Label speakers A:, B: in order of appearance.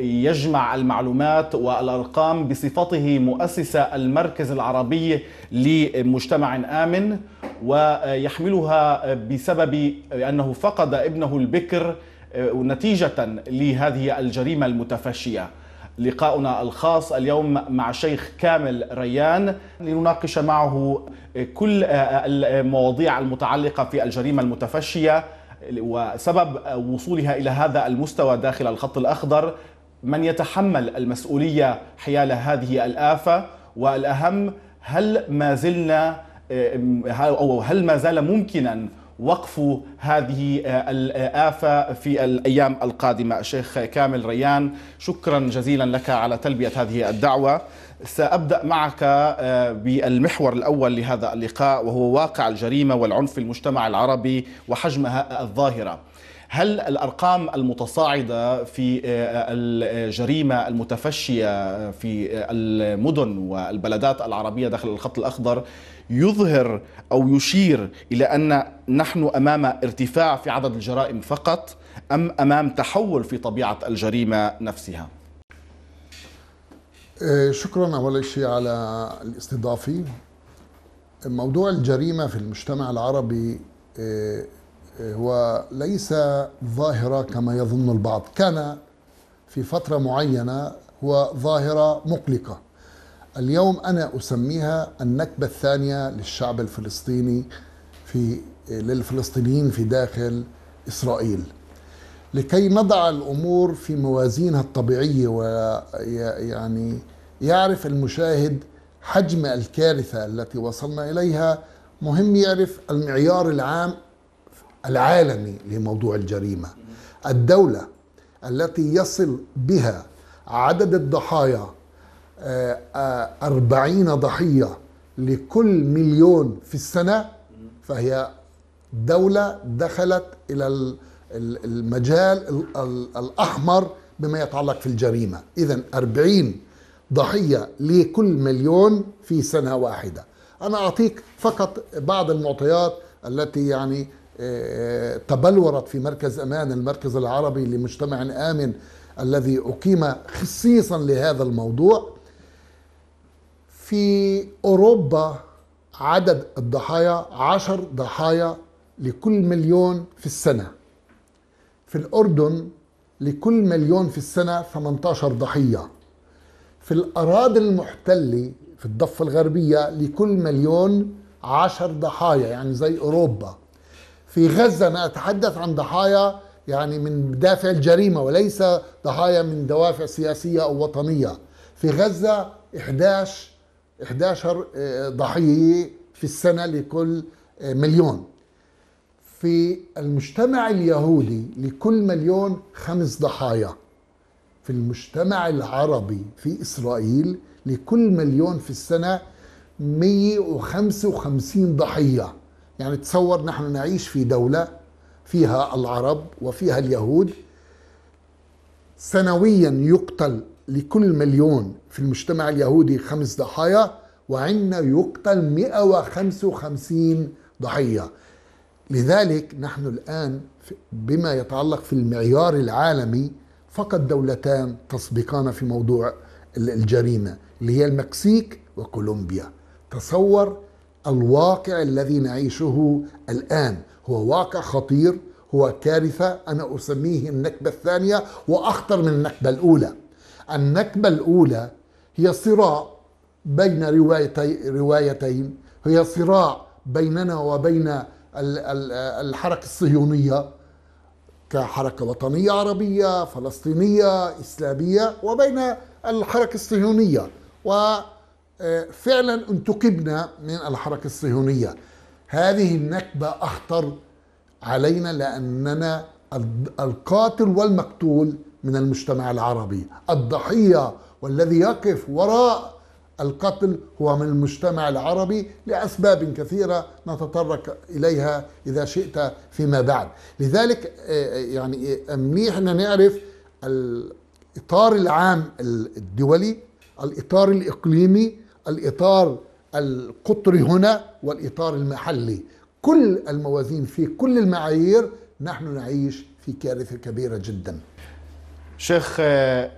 A: يجمع المعلومات والأرقام بصفته مؤسس المركز العربي لمجتمع آمن، ويحملها بسبب أنه فقد ابنه البكر نتيجة لهذه الجريمة المتفشية. لقاؤنا الخاص اليوم مع شيخ كامل ريان لنناقش معه كل المواضيع المتعلقة في الجريمة المتفشية وسبب وصولها إلى هذا المستوى داخل الخط الأخضر، من يتحمل المسؤولية حيال هذه الآفة، والأهم هل ما زال ممكنا وقف هذه الآفة في الأيام القادمة. شيخ كامل ريان، شكرا جزيلا لك على تلبية هذه الدعوة. سأبدأ معك بالمحور الأول لهذا اللقاء، وهو واقع الجريمة والعنف في المجتمع العربي وحجمها الظاهرة. هل الأرقام المتصاعدة في الجريمة المتفشية في المدن والبلدات العربية داخل الخط الأخضر يظهر أو يشير إلى أن نحن أمام ارتفاع في عدد الجرائم فقط، أم أمام تحول في طبيعة الجريمة نفسها؟
B: شكرا أول شيء على الاستضافة. موضوع الجريمة في المجتمع العربي هو ليس ظاهرة كما يظن البعض. كان في فترة معينة هو ظاهرة مقلقة. اليوم أنا أسميها النكبة الثانية للشعب الفلسطيني للفلسطينيين في داخل إسرائيل. لكي نضع الأمور في موازينها الطبيعية ويعني يعرف المشاهد حجم الكارثة التي وصلنا إليها، مهم يعرف المعيار العام العالمي لموضوع الجريمة. الدولة التي يصل بها عدد الضحايا 40 ضحية لكل مليون في السنة، فهي دولة دخلت إلى المجال الأحمر بما يتعلق في الجريمة. إذن 40 ضحية لكل مليون في سنة واحدة. أنا أعطيك فقط بعض المعطيات التي يعني تبلورت في مركز أمان، المركز العربي لمجتمع آمن الذي أقيم خصيصا لهذا الموضوع. في أوروبا عدد الضحايا 10 ضحايا لكل مليون في السنة. في الأردن لكل مليون في السنة 18 ضحية. في الأراضي المحتلة في الضفة الغربية لكل مليون 10 ضحايا، يعني زي أوروبا. في غزة أنا أتحدث عن ضحايا يعني من دافع الجريمة وليس ضحايا من دوافع سياسية أو وطنية. في غزة 11 ضحية في السنة لكل مليون. في المجتمع اليهودي لكل مليون 5 ضحايا. في المجتمع العربي في إسرائيل لكل مليون في السنة 155 ضحية. يعني تصور نحن نعيش في دولة فيها العرب وفيها اليهود، سنويا يقتل لكل مليون في المجتمع اليهودي 5 ضحايا، وعندنا يقتل 155 ضحية. لذلك نحن الآن بما يتعلق في المعيار العالمي فقط دولتان تسبقان في موضوع الجريمة، اللي هي المكسيك وكولومبيا. تصور الواقع الذي نعيشه الآن، هو واقع خطير، هو كارثة. أنا أسميه النكبة الثانية وأخطر من النكبة الأولى. النكبة الأولى هي صراع بين روايتين، هي صراع بيننا وبين الحركة الصهيونية كحركة وطنية عربية فلسطينية إسلامية، وبين الحركة الصهيونية، وفعلا انتقبنا من الحركة الصهيونية. هذه النكبة أخطر علينا لأننا القاتل والمقتول من المجتمع العربي، الضحية والذي يقف وراء القتل هو من المجتمع العربي لأسباب كثيرة نتطرق إليها إذا شئت فيما بعد. لذلك يعني منيح أن نعرف الإطار العام الدولي، الإطار الإقليمي، الإطار القطري هنا، والإطار المحلي. كل الموازين في كل المعايير نحن نعيش في كارثة كبيرة جدا.
A: شيخ